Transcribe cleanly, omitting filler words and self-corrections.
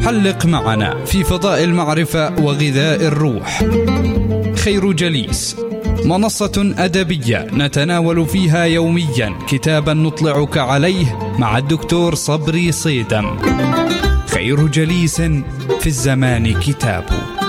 حلق معنا في فضاء المعرفة وغذاء الروح. خير جليس، منصة أدبية نتناول فيها يوميا كتابا نطلعك عليه مع الدكتور صبري صيدم. خير جليس في الزمان كتاب.